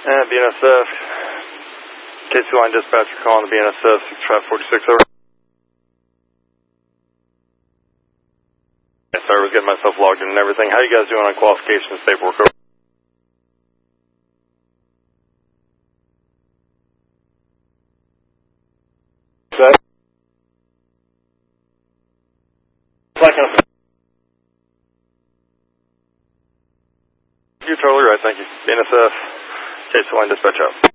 BNSF. KC line dispatcher calling the BNSF 6546 over. Sorry, I was getting myself logged in and everything. How you guys doing on qualifications paperwork? Over. You're totally right, thank you. BNSF, KC line dispatch out.